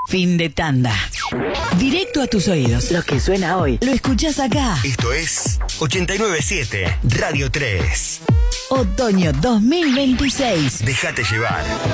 Fin de tanda. Directo a tus oídos. Lo que suena hoy, lo escuchás acá. Esto es 89.7 Radio 3. Otoño 2026. Déjate llevar.